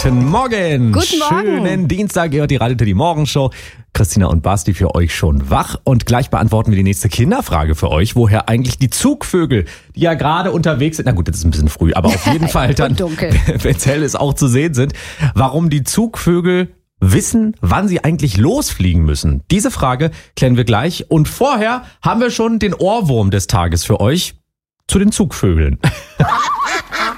Guten Morgen. Guten Morgen. Schönen Dienstag, ihr hört die Radio Teddy Morgenshow. Christina und Basti für euch schon wach. Und gleich beantworten wir die nächste Kinderfrage für euch, woher eigentlich die Zugvögel, die ja gerade unterwegs sind, na gut, das ist ein bisschen früh, aber auf jeden Fall dann, wenn es hell ist, auch zu sehen sind, warum die Zugvögel wissen, wann sie eigentlich losfliegen müssen. Diese Frage klären wir gleich. Und vorher haben wir schon den Ohrwurm des Tages für euch zu den Zugvögeln.